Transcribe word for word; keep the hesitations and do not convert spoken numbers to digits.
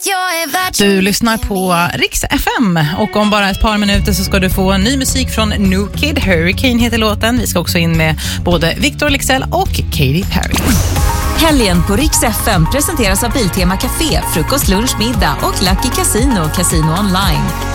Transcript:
Du lyssnar på Rix F M och om bara ett par minuter så ska du få ny musik från New Kid. Hurricane heter låten. Vi ska också in med både Victor Leksell och Katy Perry. Helgen på Rix F M presenteras av Biltema Café, frukost, lunch, middag och Lucky Casino, Casino Online.